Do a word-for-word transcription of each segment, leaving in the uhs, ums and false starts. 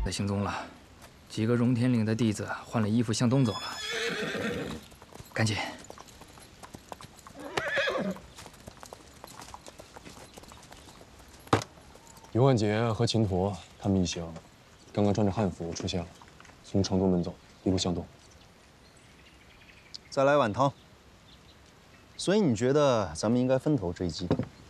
的行踪了，几个荣天岭的弟子换了衣服向东走了，赶紧。 于万杰和秦陀他们一行，刚刚穿着汉服出现了，从城东门走，一路向东。 再来碗汤。所以你觉得咱们应该分头追击？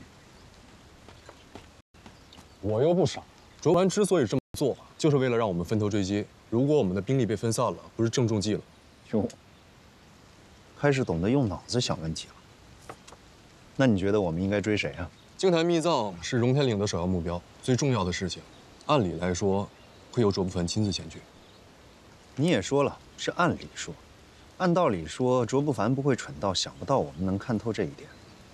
我又不傻，卓凡之所以这么做，就是为了让我们分头追击。如果我们的兵力被分散了，不是正中计了？ 哟，开始懂得用脑子想问题了。那你觉得我们应该追谁啊？ 净坛密藏是荣天岭的首要目标，最重要的事情，按理来说，会由卓不凡亲自前去。 你也说了，是按理说，按道理说，卓不凡不会蠢到想不到我们能看透这一点。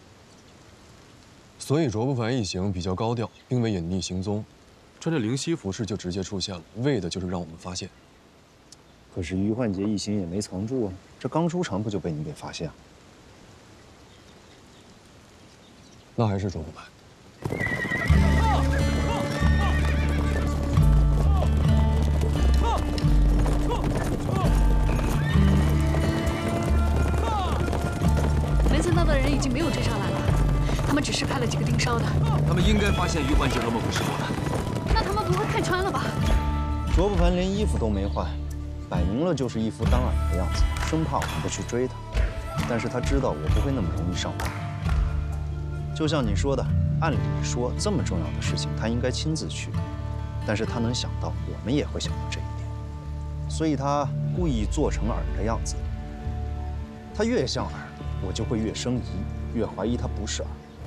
所以卓不凡一行比较高调，并未隐匿行踪，穿着灵犀服饰就直接出现了，为的就是让我们发现。 可是于焕杰一行也没藏住啊，这刚出城不就被你给发现了？ 那还是卓不凡。 门三道的人已经没有追上来了，他们只是派了几个盯梢的。 他们应该发现于焕杰和孟虎师傅了。 那他们不会看穿了吧？ 卓不凡连衣服都没换，摆明了就是一副当耳的样子，生怕我们不去追他。但是他知道我不会那么容易上当。 就像你说的，按理说这么重要的事情他应该亲自去，但是他能想到我们也会想到这一点，所以他故意做成耳的样子。他越像耳，我就会越生疑，越怀疑他不是耳。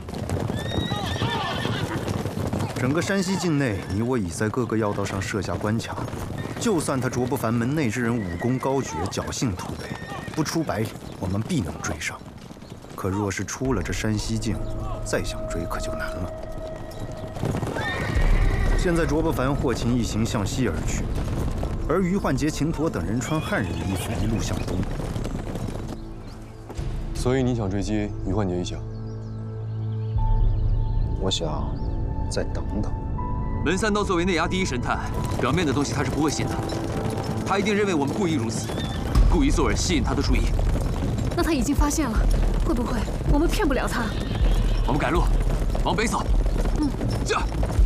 整个山西境内，你我已在各个要道上设下关卡，就算他卓不凡门内之人武功高绝，侥幸突围，不出百里，我们必能追上。可若是出了这山西境， 再想追可就难了。现在卓不凡、霍秦一行向西而去，而于焕杰、秦陀等人穿汉人衣服一路向东。 所以你想追击于焕杰一行？ 我想再等等。 门三刀作为内衙第一神探，表面的东西他是不会信的，他一定认为我们故意如此，故意做饵吸引他的注意。 那他已经发现了，会不会我们骗不了他？ 我们赶路，往北走。 嗯， 这。